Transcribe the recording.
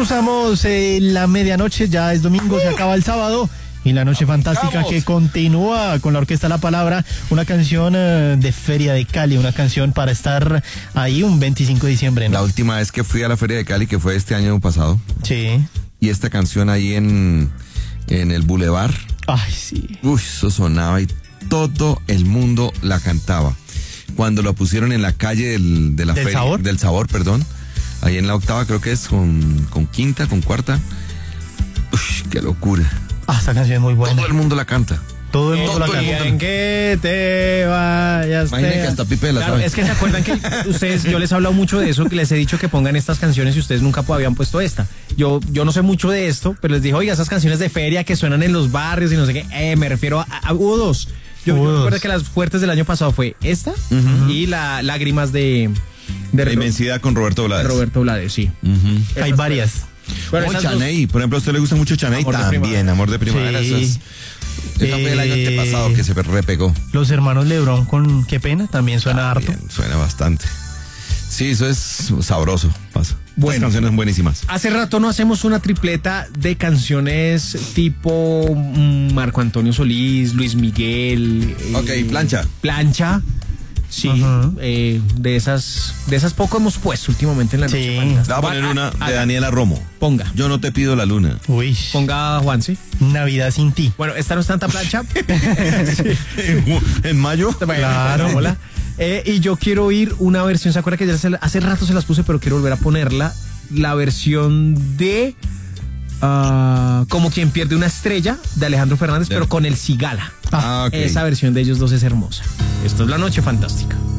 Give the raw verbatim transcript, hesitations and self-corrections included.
cruzamos eh, la medianoche, ya es domingo, se acaba el sábado. Y la noche fantástica Vamos. que continúa con la Orquesta La Palabra, una canción eh, de Feria de Cali, una canción para estar ahí un veinticinco de diciembre, ¿no? La última vez que fui a la Feria de Cali, que fue este año pasado, Sí. y esta canción ahí en, en el Boulevard, Ay, sí. uy, eso sonaba y todo el mundo la cantaba. Cuando lo pusieron en la calle del, de la ¿Del feria, Sabor? del Sabor, perdón, ahí en la octava creo que es, con, con quinta, con cuarta, uy, qué locura. Ah, esta canción es muy buena. Todo el mundo la canta. Todo el mundo la todo el canta. mundo. En que te vayas. Imaginen te- que hasta Pipe la Claro, sabe. es que se acuerdan que ustedes, yo les he hablado mucho de eso, que les he dicho que pongan estas canciones y ustedes nunca habían puesto esta. Yo, yo no sé mucho de esto, pero les dije, oiga, esas canciones de feria que suenan en los barrios y no sé qué, eh, me refiero a, a- hubo dos. Yo, yo Hubo recuerdo dos. que las fuertes del año pasado fue esta y la Lágrimas de, de La Ro- inmensidad con Roberto de Blades. Roberto Blades, sí. Ujú. Hay Esas varias. Bueno, Oh, esas dos- Chaney, por ejemplo, a usted le gusta mucho Chaney Amor de también, primavera. Amor de Primavera. Sí. Esa, es- esa fue el año Eh, antepasado que se repegó. Los hermanos Lebrón con Qué Pena también suena harto. También, suena bastante. Sí, eso es sabroso. Pasa. Bueno. Bueno, canciones buenísimas. Hace rato no hacemos una tripleta de canciones tipo mm, Marco Antonio Solís, Luis Miguel. eh, Ok, plancha. Plancha. Sí, Ujú. eh, de esas, de esas poco hemos puesto últimamente en la noche Sí. fantástica. Le voy a poner Ah, una ah, de Daniela Romo. Ponga, Yo no te pido la luna. Uy. ponga Juanse. Navidad sin ti. Bueno, esta no es tanta plancha. ¿En mayo? Claro, hola. Eh, y yo quiero oír una versión, ¿se acuerda que ya se la- hace rato se las puse, pero quiero volver a ponerla? La versión de ah, Como quien pierde una estrella de Alejandro Fernández, Ya. pero con el Cigala. Ah, ok. Esa versión de ellos dos es hermosa. Esto es La Noche Fantástica.